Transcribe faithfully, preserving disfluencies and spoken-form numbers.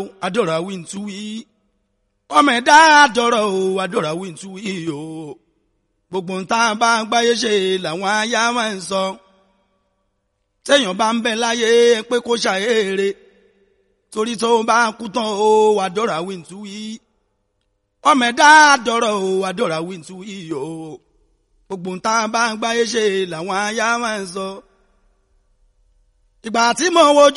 adọ́ra wíńtú wí. ọmọ ẹ̀dá adọ́ra o adọ́ra wíńtú wí o. gbogbo ń tá a bá gbáyé ṣe làwọn aya máa ń sọ. téèyàn bá ń bẹ láyé pé kó ṣàyèrè torí tó bá kú tán o adọ́ra wíńtú wí. ọmọ ẹ̀dá adọ́ra o adọ́ra wíńtú wí o. gbogbo ń tá a bá gbáyé ṣe làwọn aya máa ń sọ. ìgbà tí mo wojú